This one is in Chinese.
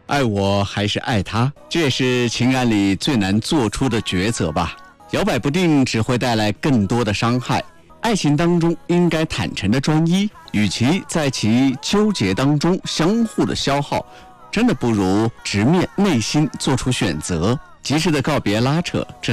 爱我还是爱他，这也是情感里最难做出的抉择吧。摇摆不定只会带来更多的伤害。爱情当中应该坦诚的专一，与其在其纠结当中相互的消耗，真的不如直面内心做出选择，及时的告别拉扯，这